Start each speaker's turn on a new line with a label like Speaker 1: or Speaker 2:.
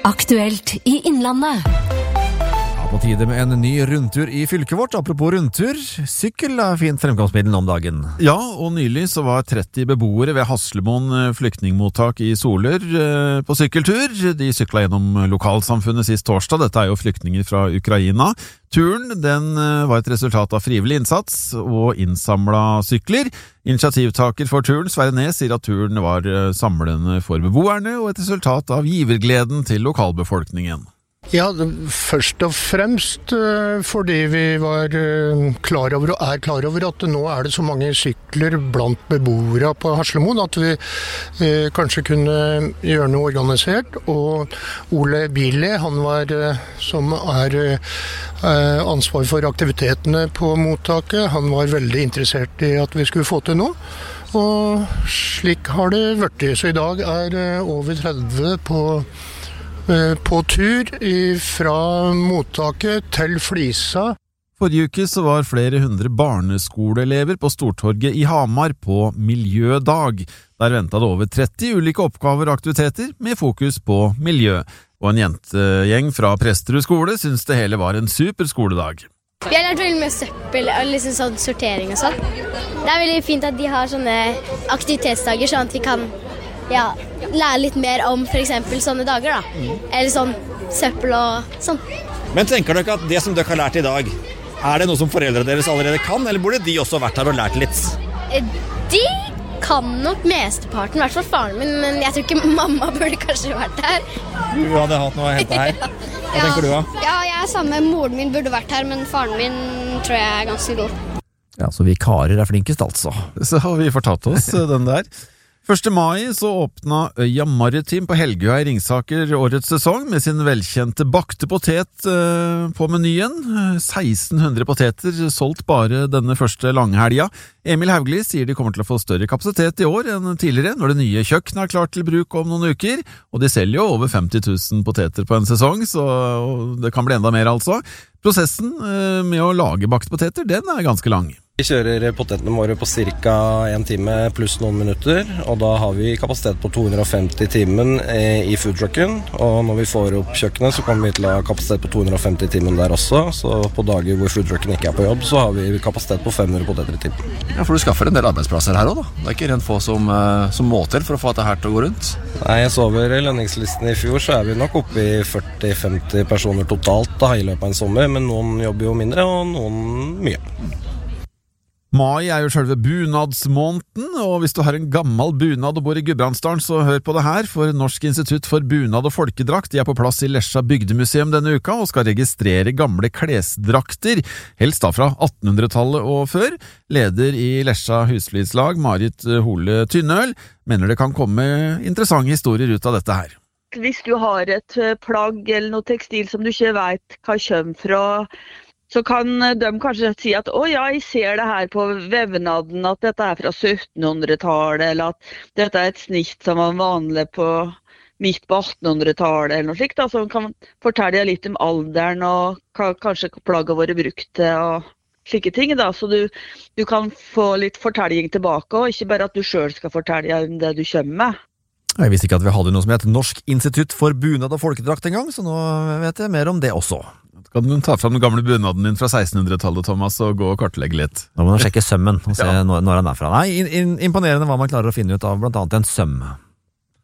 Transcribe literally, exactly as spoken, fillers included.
Speaker 1: Aktuelt i Innlandet.
Speaker 2: Ja, på tide med en ny rundtur i fylket vårt. Apropos rundtur, sykkel er fint fremkomstmiddel om dagen. Ja, og nylig så var tretti beboere ved Haslemoen flyktningmottak i Soler på sykkeltur. De sykla gjennom lokalsamfunnet sist torsdag. Dette er jo flyktninger fra Ukraina. Turen den var et resultat av frivillig innsats og innsamla sykler. Initiativtaker for turen, Sverre Nes, sier at turen var samlende for beboerne og et resultat av givergleden til lokalbefolkningen.
Speaker 3: Ja, først og fremst fordi vi var klar over og er klar over at nå er det så mange sykler blant beboere på Haslemoen at vi eh, kanskje kunne gjøre noe organisert. Og Ole Bille, han var som er eh, ansvar for aktivitetene på mottaket, han var veldig interessert i at vi skulle få til noe. Og slik har det vært. Så i dag er over tretti på på tur fra mottaket til Flisa.
Speaker 2: Forrige uke så var flere hundre barneskoleelever på Stortorget i Hamar på Miljødag. Der ventet det over tretti ulike oppgaver og aktiviteter med fokus på miljø. Og en jentegjeng fra Presterud skole synes det hele var en super skoledag.
Speaker 4: Vi har lært veldig mye søppel og liksom sånn sortering og sånn. Det er veldig fint at de har sånne aktivitetsdager sånn at vi kan ja, lære litt mer om for eksempel sånne dager da. Mm. Eller sånn søppel og sånn.
Speaker 5: Men tenker dere at det som dere har lært i dag, er det noe som foreldrene deres allerede kan, eller burde de også vært her og lært litt?
Speaker 4: De kan nok mesteparten, i hvert fall faren min, men jeg tror ikke mamma burde kanskje vært her.
Speaker 5: Du hadde hatt noe å hente her. Hva ja. tenker du da?
Speaker 4: Ja, jeg er samme. Moren min burde vært her, men faren min tror jeg er ganske god.
Speaker 2: Ja, så vi karer er flinkest altså. Så har vi fortatt oss den der. første mai så åpna Øya Maritim på Helgøya i Ringsaker årets sesong med sin velkjente bakte potet på menyen. seksten hundre poteter solgt bare denne første langhelga. Emil Haugli sier de kommer til å få større kapasitet i år enn tidligere når det nye kjøkkenet er klart til bruk om noen uker, og de selger jo over femti tusen poteter på en sesong, så det kan bli enda mer altså. Prosessen med å lage bakte poteter, den er ganske lang.
Speaker 6: Vi kjører potetene våre på cirka en time pluss noen minutter, og da har vi kapasitet på to hundre og femti timen i foodtrucken, og når vi får opp kjøkkenet så kommer vi til å ha kapasitet på to hundre og femti timen der også, så på dager hvor foodtrucken ikke er på jobb så har vi kapasitet på fem hundre poteter i timen.
Speaker 7: Ja, for du skaffer en del arbeidsplasser her også da. Det er ikke rent få som, som må til for å få dette her til å gå rundt.
Speaker 6: Nei, jeg så over lønningslisten i fjor, så er vi nok oppe i førti til femti personer totalt da, i løpet av en sommer, men noen jobber jo mindre og noen mye.
Speaker 2: Mai er jo selve bunadsmåneden, og hvis du har en gammel bunad og bor i Gudbrandsdalen, så hør på det her, for Norsk institutt for bunad og folkedrakt de er på plass i Lesja bygdemuseum denne uka og skal registrere gamle klesdrakter, helst da fra attenhundretallet og før. Leder i Lesja Husflidslag, Marit Hole Tynnøl, mener det kan komme interessante historier ut av dette her.
Speaker 8: Hvis du har et plagg eller noe tekstil som du ikke vet hva kommer fra, så kan de kanskje si at «Å ja, jeg ser det her på vevnaden at dette er fra syttenhundretallet», eller at dette er et snitt som var vanlig på midt på attenhundretallet, eller noe slikt, da, som kan fortelle litt om alderen og hva kanskje plagget har vært brukt til og slike ting. Da. Så du, du kan få litt fortelling tilbake, og ikke bare at du selv skal fortelle om det du kommer med.
Speaker 2: Jeg visste ikke at vi hadde noe som heter Norsk institutt for bunad og folkedrakt en gang, så nå vet jeg mer om det også. Kan du ta fram den gamle bunaden din fra sekstenhundretallet, Thomas, og gå og kartlegge litt?
Speaker 9: Nå må du sjekke sømmen og se
Speaker 2: ja.
Speaker 9: når, når den er fra. Nei, in, in, imponerende hva man klarer å finne ut av blant annet en søm.